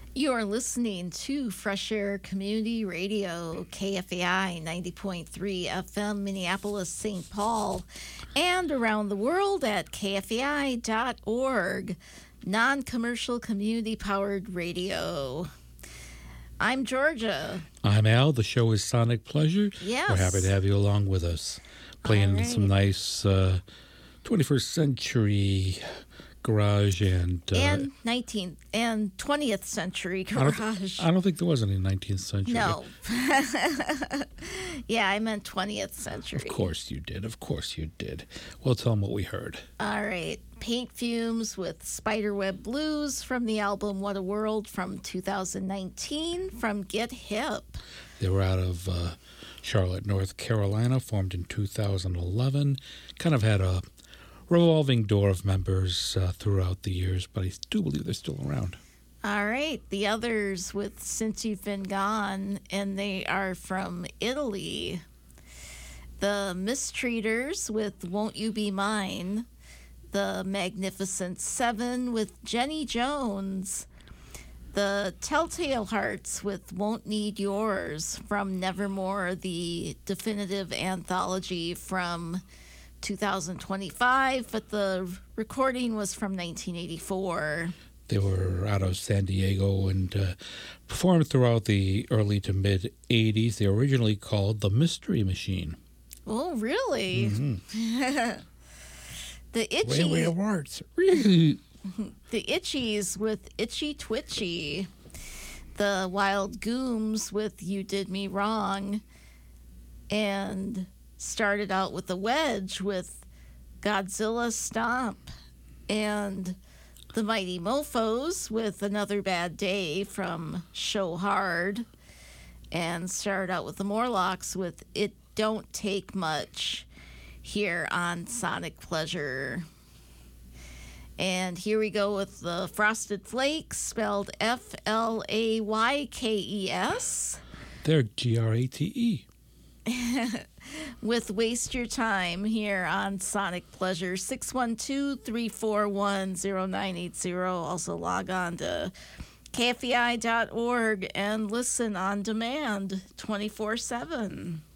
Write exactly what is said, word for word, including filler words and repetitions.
You're listening to Fresh Air Community Radio, K F A I ninety point three F M, Minneapolis, Saint Paul, and around the world at K F A I dot org, non-commercial community-powered radio. I'm Georgia. I'm Al. The show is Sonic Pleasure. Yes. We're happy to have you along with us, playing right. some nice uh, twenty-first century garage and uh, and nineteenth and twentieth century I don't, garage. I don't think there was any nineteenth century. No. Yeah, I meant twentieth century. Of course you did. Of course you did. Well, tell them what we heard. All right. Paint Fumes with Spiderweb Blues from the album What a World from two thousand nineteen from Get Hip. They were out of uh, Charlotte, North Carolina, formed in two thousand eleven. Kind of had a revolving door of members uh, throughout the years, but I do believe they're still around. All right. The others with Since You've Been Gone, and they are from Italy. The Mistreaters with Won't You Be Mine. The Magnificent Seven with Jenny Jones. The Telltale Hearts with Won't Need Yours from Nevermore, the definitive anthology from two thousand twenty-five, but the recording was from nineteen eighty-four. They were out of San Diego and uh, performed throughout the early to mid eighties. They were originally called The Mystery Machine. Oh, really? Mm-hmm. The Itchy... Way, way awards. The Itchies with Itchy Twitchy. The Wild Gooms with You Did Me Wrong. And started out with the Wedge with Godzilla Stomp. And the Mighty Mofos with Another Bad Day from Show Hard. And started out with the Morlocks with It Don't Take Much here on Sonic Pleasure. And here we go with the Frosted Flakes, spelled F L A Y K E S. They're G R A T E. With Waste Your Time here on Sonic Pleasure, six one two, three four one, zero nine eight zero. Also log on to K F A I dot org and listen on demand twenty-four seven.